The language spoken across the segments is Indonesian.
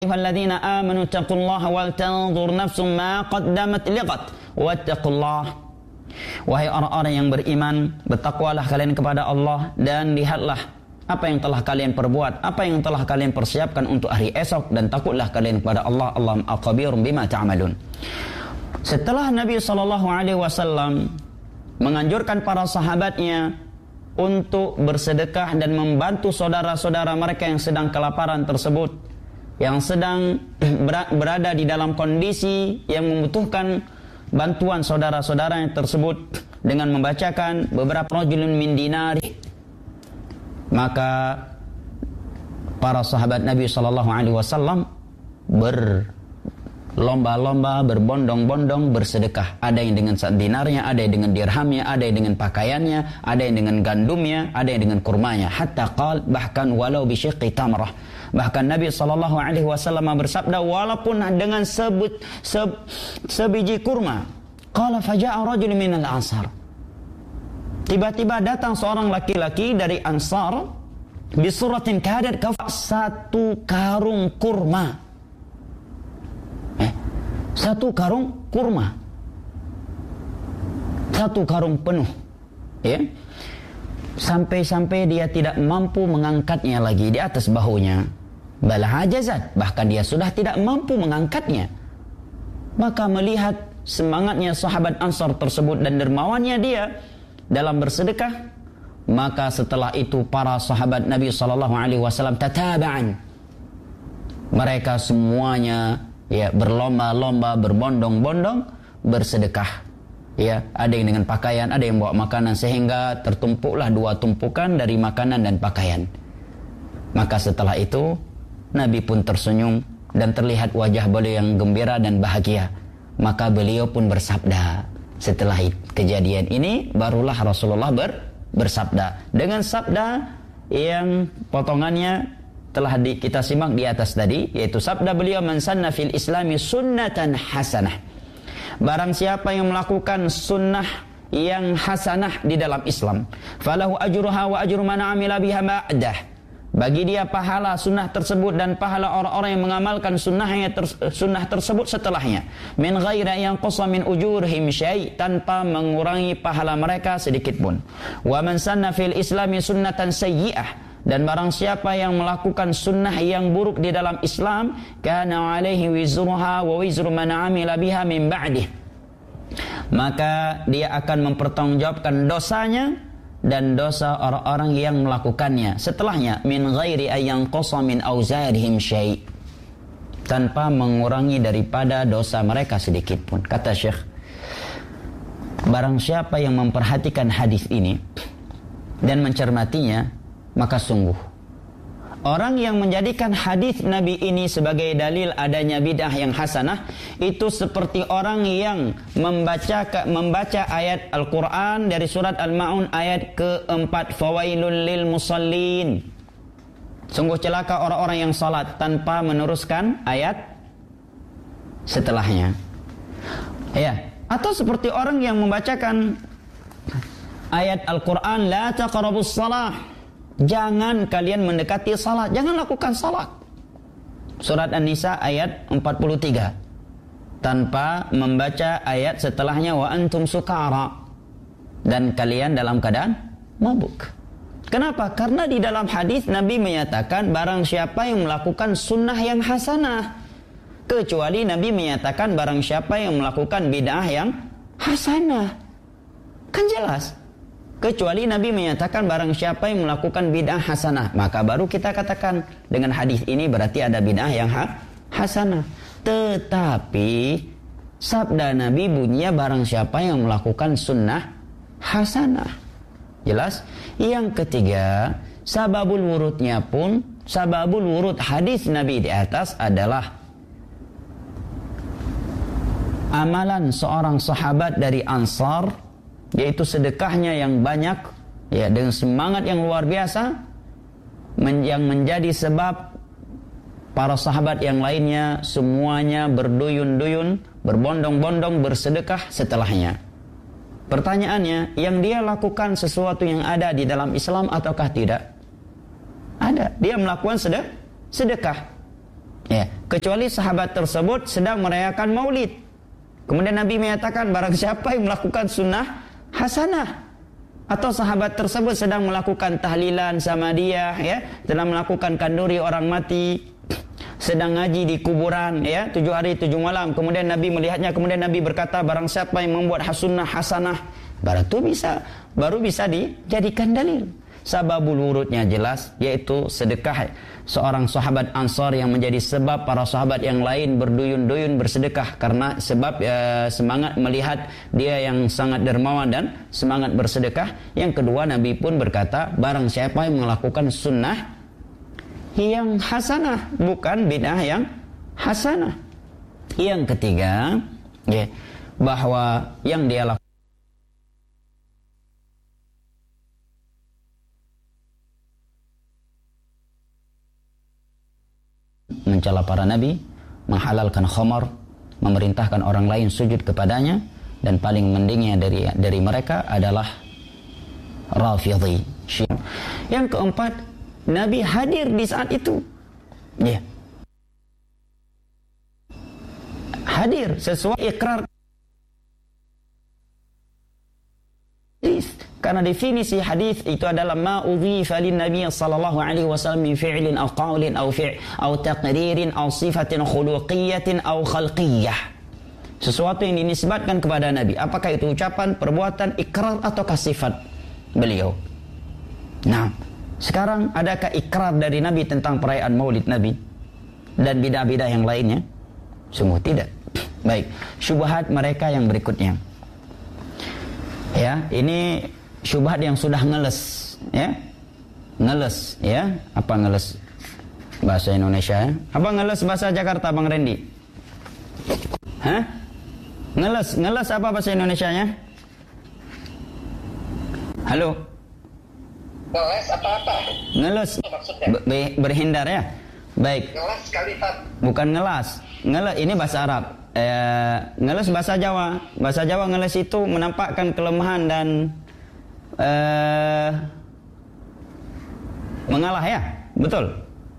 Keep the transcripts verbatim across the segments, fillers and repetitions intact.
ayyuhalladzina amanu taqullaha wal tanzur nafsum ma qaddamat liqad wattaqullaha. Wahai orang-orang yang beriman, bertakwalah kalian kepada Allah dan lihatlah apa yang telah kalian perbuat, apa yang telah kalian persiapkan untuk hari esok, dan takutlah kalian kepada Allah. Allahum aqabirum bima ta'malun. Setelah Nabi sallallahu alaihi wasallam menganjurkan para sahabatnya untuk bersedekah dan membantu saudara-saudara mereka yang sedang kelaparan tersebut, yang sedang berada di dalam kondisi yang membutuhkan bantuan saudara-saudara yang tersebut, dengan membacakan beberapa rajulun min dinari, maka para sahabat Nabi sallallahu alaihi wasallam berlomba-lomba, berbondong-bondong bersedekah. Ada yang dengan dinarnya, ada yang dengan dirhamnya, ada yang dengan pakaiannya, ada yang dengan gandumnya, ada yang dengan kurmanya. Hatta qal, bahkan walau bisyiqqi tamrah. Bahkan Nabi sallallahu alaihi wasallam bersabda, walaupun dengan sebut se, sebiji kurma. Qala faja'a rajulun minal ansar. Tiba-tiba datang seorang laki-laki dari Ansar bisuratin kadat kafa, satu karung kurma. Eh, satu karung kurma. Satu karung penuh. Ya. Sampai-sampai dia tidak mampu mengangkatnya lagi di atas bahunya. Bal hajazat, bahkan dia sudah tidak mampu mengangkatnya. Maka melihat semangatnya sahabat Ansar tersebut dan dermawannya dia dalam bersedekah, maka setelah itu para sahabat Nabi sallallahu alaihi wasallam tataba'an, mereka semuanya ya berlomba-lomba, berbondong-bondong bersedekah. Ya, ada yang dengan pakaian, ada yang bawa makanan, sehingga tertumpuklah dua tumpukan dari makanan dan pakaian. Maka setelah itu Nabi pun tersenyum dan terlihat wajah beliau yang gembira dan bahagia. Maka beliau pun bersabda, setelah kejadian ini barulah Rasulullah ber, bersabda dengan sabda yang potongannya telah di, kita simak di atas tadi, yaitu sabda beliau, man sanna fil islami sunnatan hasanah. Barang siapa yang melakukan sunnah yang hasanah di dalam Islam, falahu ajruha wa ajru man amila biha ba'dah. Bagi dia pahala sunnah tersebut dan pahala orang-orang yang mengamalkan sunnahnya ter, sunnah tersebut setelahnya. Min ghairi yang qasa min ujurihim syai', tanpa mengurangi pahala mereka sedikit pun. Wa man sanna fil islami sunnatan sayyi'ah, dan barang siapa yang melakukan sunnah yang buruk di dalam Islam, kana alaihi wizruha wa wizru man amila biha min ba'dih, maka dia akan mempertanggungjawabkan dosanya dan dosa orang-orang yang melakukannya setelahnya. Min ghairi ayyan qasa min auzarihim syai', tanpa mengurangi daripada dosa mereka sedikit pun. Kata Syekh, barang siapa yang memperhatikan hadis ini dan mencermatinya, maka sungguh orang yang menjadikan hadis Nabi ini sebagai dalil adanya bid'ah yang hasanah, itu seperti orang yang membaca membaca ayat Al-Quran dari surat Al-Ma'un ayat keempat, fawailul lil musallin, sungguh celaka orang-orang yang salat, tanpa meneruskan ayat setelahnya. Ya, atau seperti orang yang membacakan ayat Al-Quran, la taqrabus salah, jangan kalian mendekati salat, jangan lakukan salat. Surat An-Nisa ayat empat puluh tiga. Tanpa membaca ayat setelahnya, wa antum sukara, dan kalian dalam keadaan mabuk. Kenapa? Karena di dalam hadis Nabi menyatakan barang siapa yang melakukan sunnah yang hasanah, kecuali Nabi menyatakan barang siapa yang melakukan bid'ah yang hasanah. Kan jelas. Kecuali Nabi menyatakan barang siapa yang melakukan bid'ah hasanah, maka baru kita katakan dengan hadis ini berarti ada bid'ah yang ha hasanah. Tetapi sabda Nabi bunyinya barang siapa yang melakukan sunnah hasanah. Jelas? Yang ketiga, sababul wurudnya pun, sababul wurud hadis Nabi di atas adalah amalan seorang sahabat dari Ansar, yaitu sedekahnya yang banyak, ya, dengan semangat yang luar biasa, men yang menjadi sebab para sahabat yang lainnya semuanya berduyun-duyun, berbondong-bondong bersedekah setelahnya. Pertanyaannya, yang dia lakukan sesuatu yang ada di dalam Islam ataukah tidak? Ada. Dia melakukan sedekah. Ya, kecuali sahabat tersebut sedang merayakan maulid. Kemudian Nabi menyatakan barang siapa yang melakukan sunnah hasanah, atau sahabat tersebut sedang melakukan tahlilan sama dia, ya, sedang melakukan kanduri orang mati, sedang ngaji di kuburan, ya, tujuh hari tujuh malam. Kemudian Nabi melihatnya, kemudian Nabi berkata barang siapa yang membuat sunnah hasanah, baru itu bisa, baru bisa dijadikan dalil. Sababul wurudnya jelas, yaitu sedekah seorang sahabat Ansar yang menjadi sebab para sahabat yang lain berduyun-duyun bersedekah, karena sebab e, semangat melihat dia yang sangat dermawan dan semangat bersedekah. Yang kedua, Nabi pun berkata barang siapa yang melakukan sunnah yang hasanah, bukan bid'ah yang hasanah. Yang ketiga, ya, bahwa yang dia lakukan mencela para nabi, menghalalkan khamar, memerintahkan orang lain sujud kepadanya, dan paling mendingnya dari dari mereka adalah Rafidhi. Yang keempat, Nabi hadir di saat itu. Ya. Hadir sesuai ikrar. Karena definisi hadis itu adalah ma udhifa lin nabiy sallallahu alaihi wasallam min fi'lin aw qawlin aw fi' aw taqririn aw sifatin khuluqiyatin aw khalqiyyah. Sesuatu yang dinisbatkan kepada Nabi, apakah itu ucapan, perbuatan, ikrar ataukah sifat beliau. Nah, sekarang adakah ikrar dari Nabi tentang perayaan Maulid Nabi dan bidah-bidah yang lainnya? Sungguh tidak. Baik, syubhat mereka yang berikutnya. Ya, ini syubhat yang sudah ngeles, ya. Ngeles, ya. Apa ngeles bahasa Indonesia, ya? Apa ngeles bahasa Jakarta, Bang Randy? Hah? Ngeles, ngeles apa bahasa Indonesianya? Halo? Ngeles apa-apa? Ngeles, Be- berhindar, ya. Baik. Ngeles kali, Pak. Bukan ngelas. Ngeles ini bahasa Arab. Eh, ngeles bahasa Jawa. Bahasa Jawa ngeles itu menampakkan kelemahan dan eh, mengalah, ya. Betul?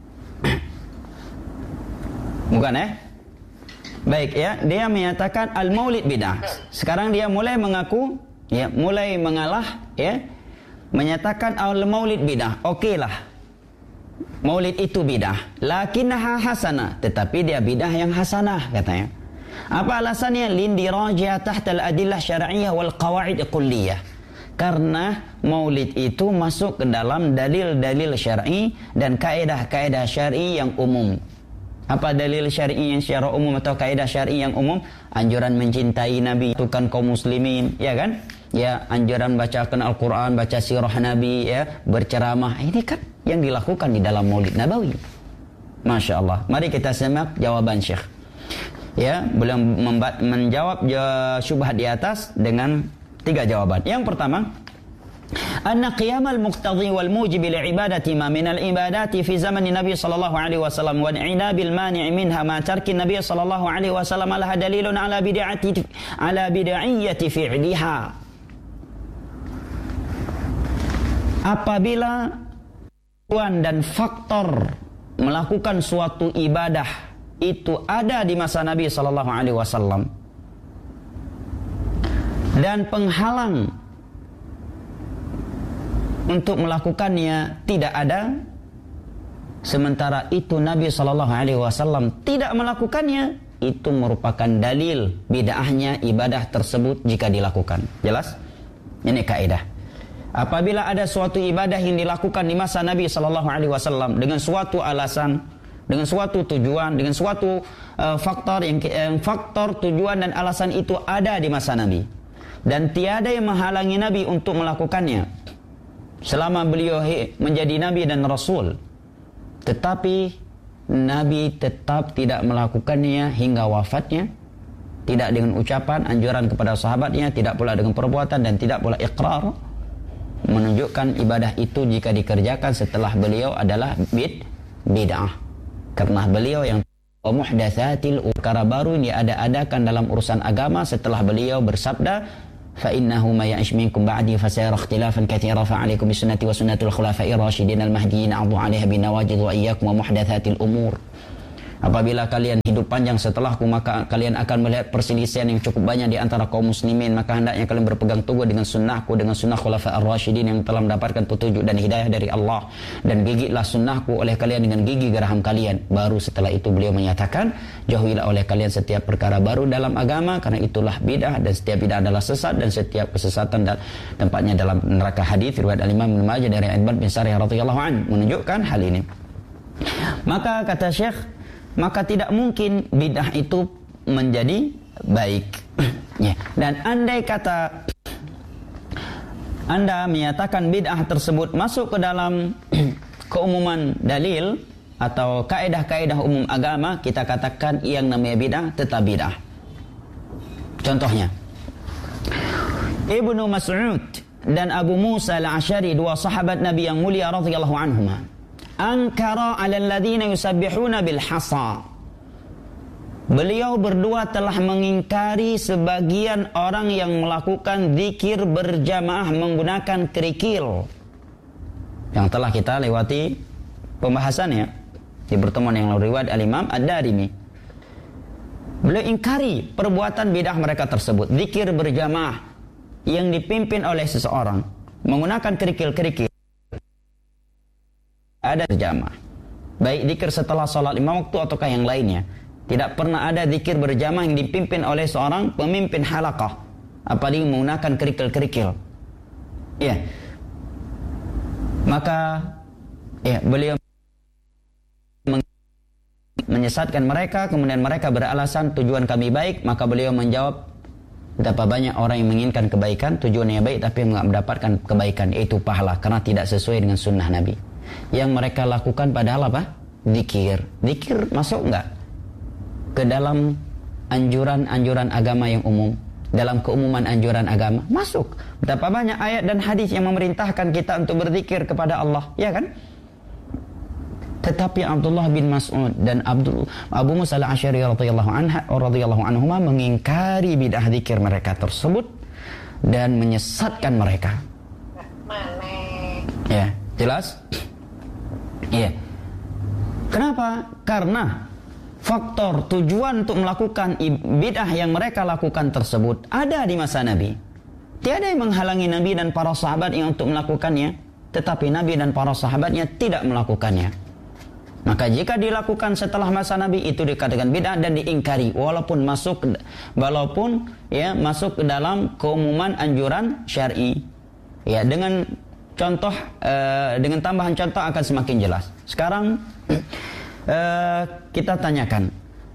Bukan, ya? Baik, ya. Dia menyatakan al-maulid bidah. Sekarang dia mulai mengaku, ya, mulai mengalah, ya. Menyatakan al-maulid bidah. Okey lah, maulid itu bidah. Lakinnaha hasanah. Tetapi dia bidah yang hasanah, katanya. Apa alasannya? Lindiraja tahta al-adillah syar'iyyah wal qawaid kulliyah. Karena maulid itu masuk ke dalam dalil-dalil syar'i dan kaedah-kaedah syar'i yang umum. Apa dalil syar'i yang secara umum atau kaedah syar'i yang umum? Anjuran mencintai Nabi, tukan kaum muslimin, ya kan? Ya, anjuran bacakan Al-Quran, baca sirah Nabi, ya, berceramah. Ini kan yang dilakukan di dalam Maulid Nabawi. Masya Allah. Mari kita simak jawaban Syekh. Ya, beliau menjawab syubhat di atas dengan tiga jawaban. Yang pertama, anna qiyamal muqtadhi wal mujib li ibadati ma min al ibadati fi zaman Nabi sallallahu alaihi wasallam wa inabil mani' minha ma tarki Nabi sallallahu alaihi wasallam laha dalilun ala bid'ati ala bid'iyyati fi'liha. Apabila tujuan dan faktor melakukan suatu ibadah itu ada di masa Nabi sallallahu alaihi wasallam dan penghalang untuk melakukannya tidak ada, sementara itu Nabi sallallahu alaihi wasallam tidak melakukannya, itu merupakan dalil bid'ahnya ibadah tersebut jika dilakukan. Jelas? Ini kaidah. Apabila ada suatu ibadah yang dilakukan di masa Nabi sallallahu alaihi wasallam dengan suatu alasan, dengan suatu tujuan, dengan suatu uh, faktor yang uh, faktor tujuan dan alasan itu ada di masa Nabi dan tiada yang menghalangi Nabi untuk melakukannya selama beliau menjadi Nabi dan Rasul, tetapi Nabi tetap tidak melakukannya hingga wafatnya, tidak dengan ucapan anjuran kepada sahabatnya, tidak pula dengan perbuatan dan tidak pula iqrar, menunjukkan ibadah itu jika dikerjakan setelah beliau adalah bid bid'ah. Karena beliau yang muhdatsatil perkara baru ini ada-adakan dalam urusan agama setelah beliau bersabda, fa innahu may ya'ish minkum ba'di fasayara ikhtilafan katsiran fa 'alaikum bisunnati wa sunnatul khulafa'ir rasyidin al-mahdiyyin 'addu 'alaiha bin nawajid wa iyyakum wa muhdatsatil umur. Apabila kalian hidup panjang setelahku, maka kalian akan melihat perselisihan yang cukup banyak di antara kaum muslimin. Maka hendaknya kalian berpegang teguh dengan sunnahku, dengan sunnah khulafa ar-rasyidin yang telah mendapatkan petunjuk dan hidayah dari Allah. Dan gigitlah sunnahku oleh kalian dengan gigi geraham kalian. Baru setelah itu beliau menyatakan, jauhilah oleh kalian setiap perkara baru dalam agama, karena itulah bid'ah, dan setiap bid'ah adalah sesat, dan setiap kesesatan dan tempatnya dalam neraka. Hadis riwayat Al-Imam Ibnu Majah dari Ibn bin Sariyah radhiyallahu anhu menunjukkan hal ini. Maka kata Syekh, maka tidak mungkin bid'ah itu menjadi baik. Ya. Dan andai kata Anda menyatakan bid'ah tersebut masuk ke dalam keumuman dalil atau kaedah-kaedah umum agama, kita katakan yang namanya bid'ah tetap bid'ah. Contohnya, Ibnu Mas'ud dan Abu Musa al-Asy'ari, dua sahabat Nabi yang mulia radhiyallahu anhuma, ankara 'ala alladziina yusabbihuna bil hasa. Beliau berdua telah mengingkari sebagian orang yang melakukan zikir berjamaah menggunakan kerikil, yang telah kita lewati pembahasannya di pertemuan yang lalu, riwayat Al-Imam Ad-Darimi. Beliau ingkari perbuatan bid'ah mereka tersebut, zikir berjamaah yang dipimpin oleh seseorang menggunakan kerikil-kerikil. Ada berjamaah, baik zikir setelah sholat lima waktu ataukah yang lainnya. Tidak pernah ada zikir berjamaah yang dipimpin oleh seorang pemimpin halaqah, apalagi menggunakan kerikil-kerikil. Ya, maka ya beliau menyesatkan mereka, kemudian mereka beralasan tujuan kami baik. Maka beliau menjawab, betapa banyak orang yang menginginkan kebaikan, tujuannya baik tapi tidak mendapatkan kebaikan, yaitu pahala, karena tidak sesuai dengan sunnah Nabi. Yang mereka lakukan padahal apa? Zikir. Zikir masuk enggak ke dalam anjuran-anjuran agama yang umum, dalam keumuman anjuran agama? Masuk. Betapa banyak ayat dan hadis yang memerintahkan kita untuk berzikir kepada Allah, ya kan? Tetapi Abdullah bin Mas'ud dan Abdul Abu Musa al-Asy'ari radhiyallahu anhu radhiyallahu anhuma mengingkari bid'ah zikir mereka tersebut dan menyesatkan mereka. Ya, jelas? Iya. Kenapa? Karena faktor tujuan untuk melakukan bid'ah yang mereka lakukan tersebut ada di masa Nabi. Tiada yang menghalangi Nabi dan para sahabat yang untuk melakukannya, tetapi Nabi dan para sahabatnya tidak melakukannya. Maka jika dilakukan setelah masa Nabi, itu dikatakan bid'ah dan diingkari, walaupun masuk walaupun ya masuk ke dalam keumuman anjuran syar'i. Ya, dengan contoh uh, dengan tambahan contoh akan semakin jelas. Sekarang uh, kita tanyakan,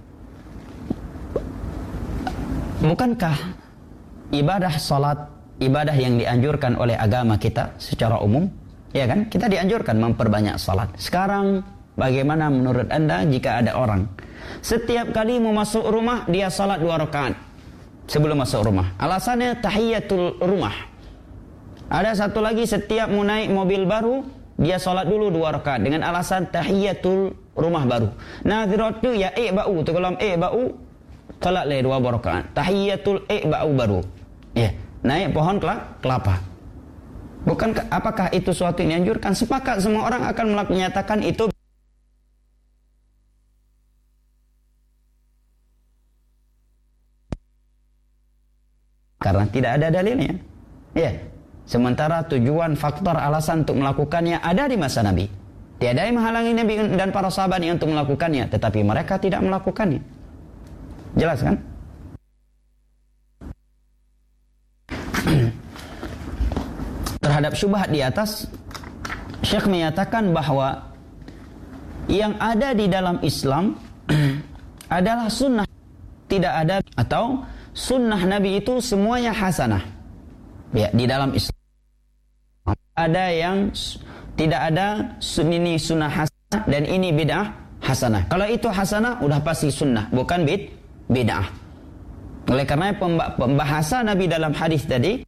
bukankah ibadah salat ibadah yang dianjurkan oleh agama kita secara umum? Ya kan? Kita dianjurkan memperbanyak salat. Sekarang bagaimana menurut Anda jika ada orang setiap kali mau masuk rumah dia salat dua rakaat sebelum masuk rumah? Alasannya tahiyatul rumah. Ada satu lagi, setiap mau naik mobil baru dia salat dulu dua rakaat dengan alasan tahiyatul rumah baru. Nadhiratu ya eh bau tu kalau eh bau salat le dua rakaat. Tahiyatul eh bau baru. Ya, naik pohon kelapa. Bukankah apakah itu suatu yang dianjurkan? Sepakat semua orang akan menyatakan itu karena tidak ada dalilnya. Ya. Sementara tujuan, faktor, alasan untuk melakukannya ada di masa Nabi. Tiada yang menghalangi Nabi dan para sahabatnya untuk melakukannya, tetapi mereka tidak melakukannya. Jelas kan? Terhadap syubhat di atas, Syekh menyatakan bahwa yang ada di dalam Islam adalah sunnah. Tidak ada, atau sunnah Nabi itu semuanya hasanah. Ya, di dalam Islam ada yang tidak ada ini sunnah hasanah dan ini bid'ah hasanah. Kalau itu hasanah udah pasti sunnah, bukan bid bid'ah. Oleh karena pembahasan Nabi dalam hadis tadi